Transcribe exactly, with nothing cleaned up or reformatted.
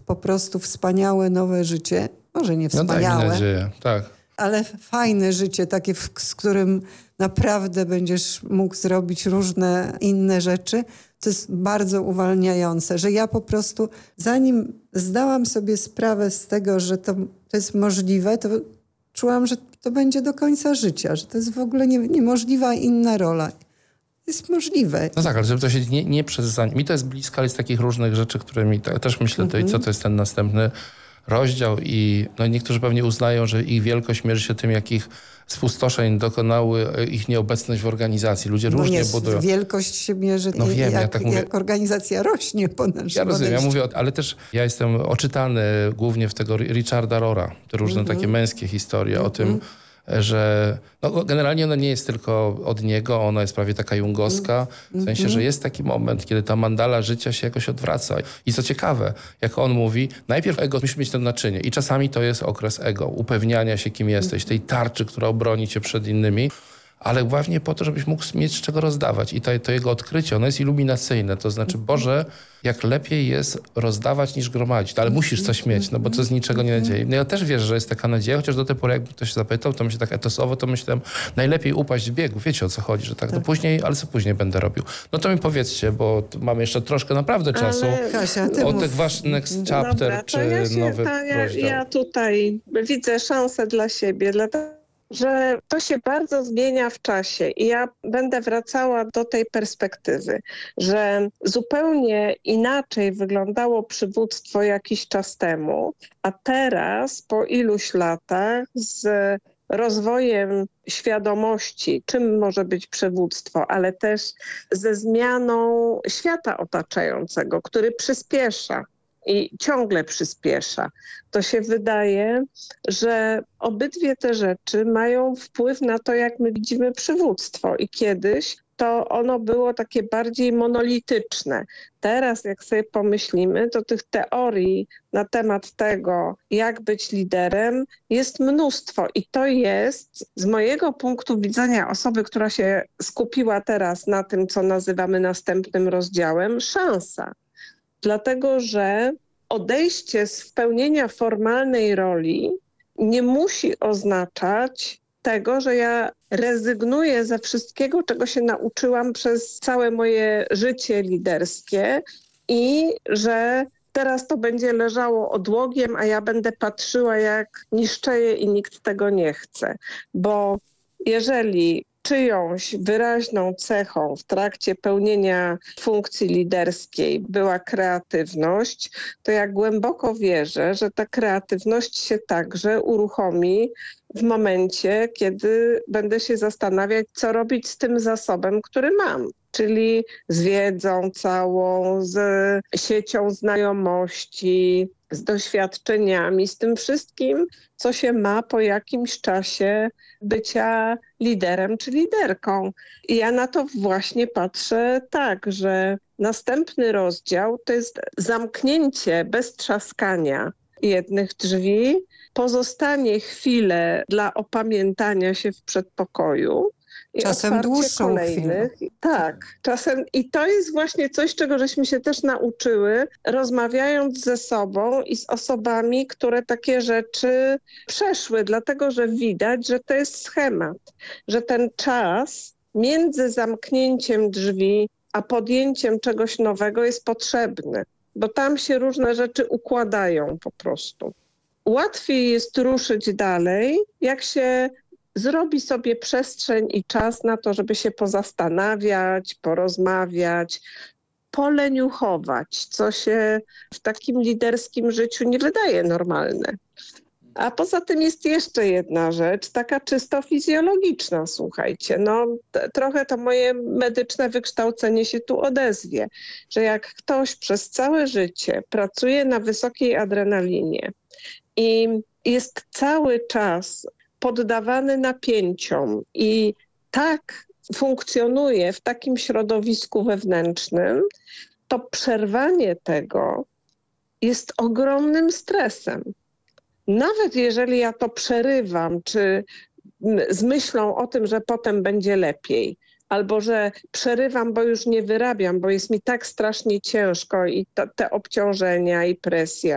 po prostu wspaniałe nowe życie. Może nie wspaniałe. No daj mi nadzieję, tak. Ale fajne życie, takie, w, z którym naprawdę będziesz mógł zrobić różne inne rzeczy. To jest bardzo uwalniające, że ja po prostu, zanim zdałam sobie sprawę z tego, że to, to jest możliwe, to czułam, że to będzie do końca życia, że to jest w ogóle nie, niemożliwa inna rola. Jest możliwe. No tak, ale żeby to się nie, nie przez... Mi to jest blisko, ale z takich różnych rzeczy, które mi tak, też myślę, to i co to jest ten następny rozdział i no niektórzy pewnie uznają, że ich wielkość mierzy się tym, jakich spustoszeń dokonały ich nieobecność w organizacji. Ludzie no różnie nie, budują. Wielkość się mierzy, no wiem, jak, ja tak mówię. jak organizacja rośnie po naszym Ja rozumiem, odejściu. ja mówię, ale też ja jestem oczytany głównie w tego Richarda Rora. Te różne mm-hmm. takie męskie historie mm-hmm. o tym, że no, generalnie ona nie jest tylko od niego, ona jest prawie taka jungowska, w sensie, mm-hmm. że jest taki moment, kiedy ta mandala życia się jakoś odwraca. I co ciekawe, jak on mówi, najpierw ego musi mieć to naczynie i czasami to jest okres ego, upewniania się, kim jesteś, tej tarczy, która obroni cię przed innymi, ale właśnie po to, żebyś mógł mieć z czego rozdawać. I to, to jego odkrycie, ono jest iluminacyjne. To znaczy, Boże, jak lepiej jest rozdawać niż gromadzić. No, ale musisz coś mieć, no bo to z niczego nie nadzieje. No ja też wierzę, że jest taka nadzieja, chociaż do tej pory, jakby ktoś zapytał, to myślę tak etosowo, to myślałem, najlepiej upaść w biegu. Wiecie, o co chodzi, że tak, tak. no później, ale co później będę robił? No to mi powiedzcie, bo mamy jeszcze troszkę naprawdę czasu. Ale... Kasia, ty o mów. tych wasz next chapter, Dobra, czy ja się, nowy ta, ja, rozdział. ja tutaj widzę szansę dla siebie, dlatego że to się bardzo zmienia w czasie i ja będę wracała do tej perspektywy, że zupełnie inaczej wyglądało przywództwo jakiś czas temu, a teraz po iluś latach z rozwojem świadomości, czym może być przywództwo, ale też ze zmianą świata otaczającego, który przyspiesza. I ciągle przyspiesza. To się wydaje, że obydwie te rzeczy mają wpływ na to, jak my widzimy przywództwo. I kiedyś to ono było takie bardziej monolityczne. Teraz, jak sobie pomyślimy, to tych teorii na temat tego, jak być liderem, jest mnóstwo. I to jest z mojego punktu widzenia osoby, która się skupiła teraz na tym, co nazywamy następnym rozdziałem, szansa. Dlatego, że odejście z pełnienia formalnej roli nie musi oznaczać tego, że ja rezygnuję ze wszystkiego, czego się nauczyłam przez całe moje życie liderskie i że teraz to będzie leżało odłogiem, a ja będę patrzyła, jak niszczeje i nikt tego nie chce. Bo jeżeli czyjąś wyraźną cechą w trakcie pełnienia funkcji liderskiej była kreatywność, to ja głęboko wierzę, że ta kreatywność się także uruchomi w momencie, kiedy będę się zastanawiać, co robić z tym zasobem, który mam. Czyli z wiedzą całą, z siecią znajomości, z doświadczeniami, z tym wszystkim, co się ma po jakimś czasie bycia liderem czy liderką. I ja na to właśnie patrzę tak, że następny rozdział to jest zamknięcie bez trzaskania jednych drzwi, pozostanie chwilę dla opamiętania się w przedpokoju, i czasem dłuższą kolejnych. chwilę. Tak, czasem i to jest właśnie coś, czego żeśmy się też nauczyły, rozmawiając ze sobą i z osobami, które takie rzeczy przeszły, dlatego że widać, że to jest schemat, że ten czas między zamknięciem drzwi a podjęciem czegoś nowego jest potrzebny, bo tam się różne rzeczy układają po prostu. Łatwiej jest ruszyć dalej, jak się zrobi sobie przestrzeń i czas na to, żeby się pozastanawiać, porozmawiać, poleniuchować, co się w takim liderskim życiu nie wydaje normalne. A poza tym jest jeszcze jedna rzecz, taka czysto fizjologiczna, słuchajcie. No, t- trochę to moje medyczne wykształcenie się tu odezwie, że jak ktoś przez całe życie pracuje na wysokiej adrenalinie i jest cały czas poddawany napięciom i tak funkcjonuje w takim środowisku wewnętrznym, to przerwanie tego jest ogromnym stresem. Nawet jeżeli ja to przerywam, czy z myślą o tym, że potem będzie lepiej, albo że przerywam, bo już nie wyrabiam, bo jest mi tak strasznie ciężko i to, te obciążenia i presja